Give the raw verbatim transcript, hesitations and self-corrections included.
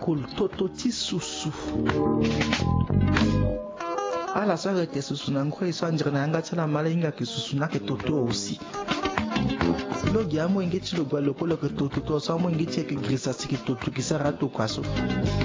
cool toto ti susu ala soirée ke susu na ngwe so anjira na nga tsala mala inga ke susu na ke toto aussi logi amo ingeti lo gwa lokolo ke toto to so amo ingeti ke grisa siki toto ki sa rato kwaso